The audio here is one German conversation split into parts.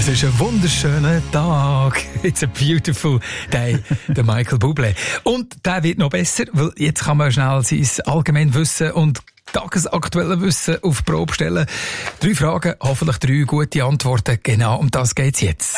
Es ist ein wunderschöner Tag. It's a beautiful day. Der Michael Bublé. Und der wird noch besser, weil jetzt kann man schnell sein Allgemeinwissen und tagesaktuelle Wissen auf die Probe stellen. 3 Fragen, hoffentlich 3 gute Antworten. Genau um das geht's jetzt.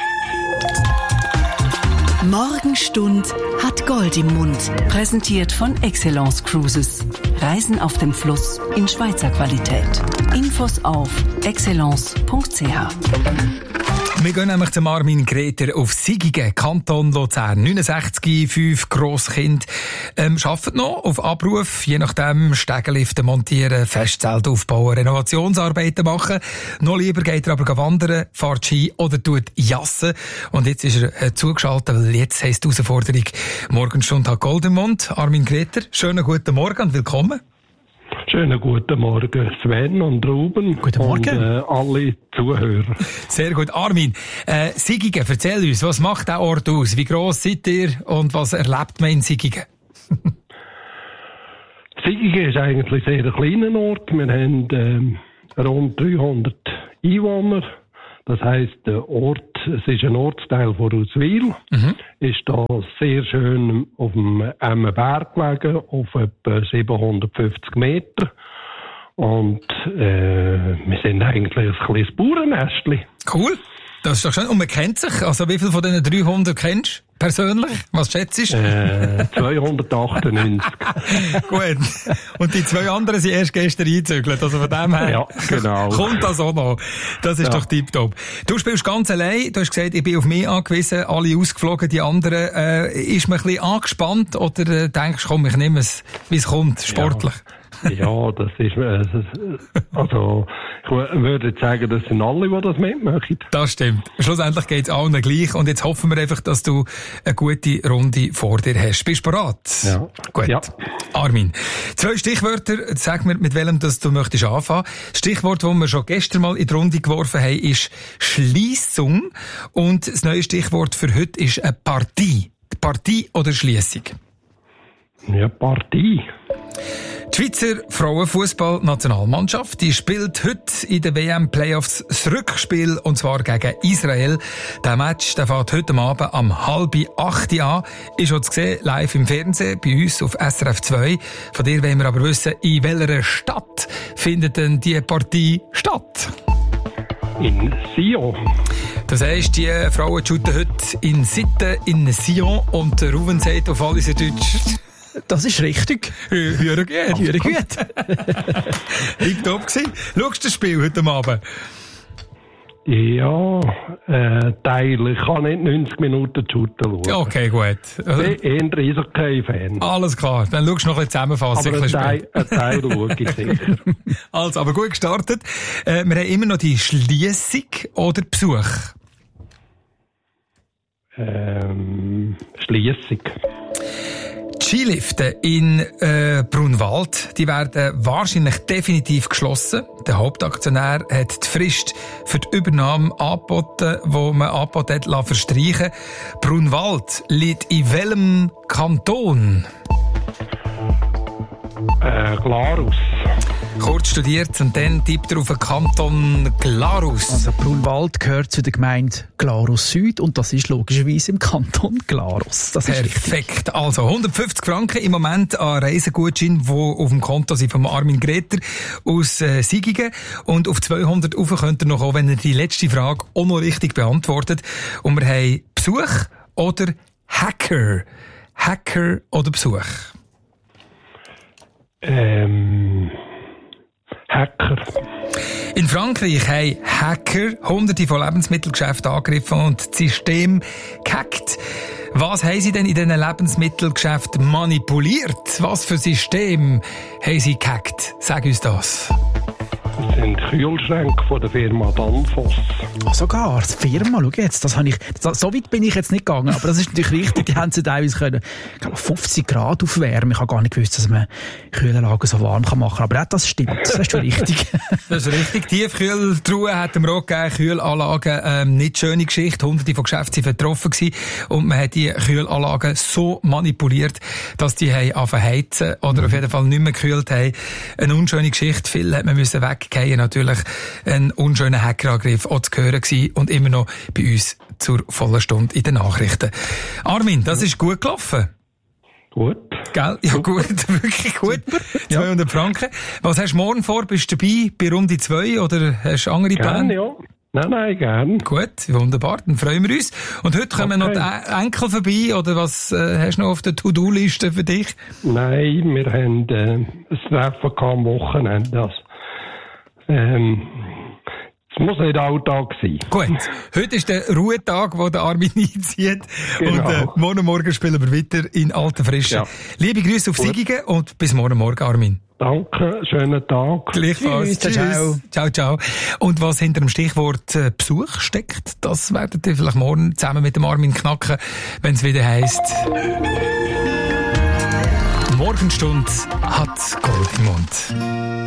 Morgenstund hat Gold im Mund. Präsentiert von Excellence Cruises. Reisen auf dem Fluss in Schweizer Qualität. Infos auf excellence.ch. Wir gehen nämlich zum Armin Greter auf Sigigen, Kanton Luzern. 69, 5 Grosskind. Arbeitet noch auf Abruf, je nachdem Stegenlifte montieren, Festzelt aufbauen, Renovationsarbeiten machen. Noch lieber geht er aber wandern, fährt Ski oder tut Jassen. Und jetzt ist er zugeschaltet, weil jetzt heisst die Herausforderung Morgenstunde hat Gold im Mund. Armin Greter, schönen guten Morgen und willkommen. Schönen guten Morgen, Sven und Ruben. Guten Morgen. Und alle Zuhörer. Sehr gut. Armin, Sigigen, erzähl uns, was macht der Ort aus? Wie gross seid ihr und was erlebt man in Sigigen? Sigigen ist eigentlich ein sehr kleiner Ort. Wir haben rund 300 Einwohner. Das heisst, der Ort, es ist ein Ortsteil von Auswil, ist da sehr schön auf dem Emmenberg gelegen, auf etwa 750 Meter. Und wir sind eigentlich ein kleines Bauernästchen. Cool, das ist doch schön. Und man kennt sich, also wie viele von diesen 300 kennst du persönlich? Was schätzt du? 298. Gut. Und die 2 anderen sind erst gestern eingezügelt. Also von dem her ja, genau. kommt das auch noch. Das ist doch tipptopp. Du spielst ganz allein. Du hast gesagt, ich bin auf mich angewiesen. Alle ausgeflogen, die anderen. Ist man ein bisschen angespannt oder denkst du, komm, ich nehme es, wie es kommt, sportlich? Ja, das ist, also, ich würde sagen, das sind alle, die das mitmachen. Das stimmt. Schlussendlich geht's allen gleich und jetzt hoffen wir einfach, dass du eine gute Runde vor dir hast. Bist du bereit? Ja. Gut. Ja. Armin, 2 Stichwörter. Sag mir, mit welchem das du möchtest anfangen. Das Stichwort, das wir schon gestern mal in die Runde geworfen haben, ist Schliessung. Und das neue Stichwort für heute ist eine Partie. Partie oder Schliessung? Ja, Partie. Die Schweizer Frauenfußball-Nationalmannschaft, die spielt heute in den WM-Playoffs das Rückspiel, und zwar gegen Israel. Der Match, der fährt heute Abend um 7:30 an. Ist schon zu sehen, live im Fernsehen, bei uns auf SRF 2. Von dir wollen wir aber wissen, in welcher Stadt findet denn die Partie statt? In Sion. Das heisst, die Frauen shooten heute in Sitten, in Sion, und der Ruben sagt auf alles in Deutsch. Das ist richtig. Hören gut. Hören gut. Tipptopp gewesen. Schaust du das Spiel heute Abend? Ja, Teil. Ich kann nicht 90 Minuten shooten schauen. Okay, gut. Eher Eishockey-Fan. Alles klar. Dann schaust du noch ein bisschen zusammenfassen. Aber ein Teil schaue ich sicher. Also, aber gut gestartet. Wir haben immer noch die Schliessung oder Besuch? Schliessung. Die Skilifte in Brunwald, die werden wahrscheinlich definitiv geschlossen. Der Hauptaktionär hat die Frist für die Übernahme angeboten, die man angeboten hat, verstreichen. Brunwald liegt in welchem Kanton? Glarus. Kurz studiert und dann tippt er auf den Kanton Glarus. Also Brunwald gehört zu der Gemeinde Glarus Süd und das ist logischerweise im Kanton Glarus. Das ist perfekt. Richtig. Also 150 Franken im Moment an Reisegutschein, die auf dem Konto sind von Armin Greter aus Sigigen. Und auf 200 rauf könnt ihr noch kommen, wenn ihr die letzte Frage auch noch richtig beantwortet. Und wir haben Besuch oder Hacker? Hacker oder Besuch? Hacker. In Frankreich haben Hacker Hunderte von Lebensmittelgeschäften angegriffen und das System gehackt. Was haben sie denn in diesen Lebensmittelgeschäften manipuliert? Was für System haben sie gehackt? Sag uns das. Das sind Kühlschränke von der Firma Danfoss. Sogar, die Firma, schau jetzt, so weit bin ich jetzt nicht gegangen, aber das ist natürlich richtig, die haben sie teilweise können, ich glaube, 50 Grad aufwärmen. Ich habe gar nicht gewusst, dass man Kühlanlagen so warm machen kann, aber auch das stimmt, das ist schon richtig. Das ist richtig, Tiefkühltruhen hat wir auch gegeben, Kühlanlagen, nicht schöne Geschichte, Hunderte von Geschäften waren betroffen gewesen und man hat die Kühlanlagen so manipuliert, dass die haben angefangen heizen oder auf jeden Fall nicht mehr gekühlt haben. Eine unschöne Geschichte, viel hat man müssen weggeben. Eckgehen natürlich ein unschöner Hackerangriff auch zu hören gewesen und immer noch bei uns zur vollen Stunde in den Nachrichten. Armin, das ist gut gelaufen. Gut. Gell? Ja, gut, wirklich gut. 200 Franken. Was hast du morgen vor? Bist du dabei bei Runde 2 oder hast du andere Pläne? Ja. Nein, gern. Gut, wunderbar, dann freuen wir uns. Und heute kommen noch die Enkel vorbei, oder was hast du noch auf der To-Do-Liste für dich? Nein, wir haben ein Treffen am Wochenende. Es muss nicht Alltag sein. Gut, heute ist der Ruhetag, wo der Armin einzieht. Genau. Und morgen spielen wir weiter in alter Frische. Ja. Liebe Grüße auf Sigigen und bis morgen, Armin. Danke, schönen Tag. Gleichfalls. Tschüss. Ciao. Und was hinter dem Stichwort Besuch steckt, das werdet ihr vielleicht morgen zusammen mit dem Armin knacken, wenn es wieder heisst: Morgenstunde hat Gold im Mund.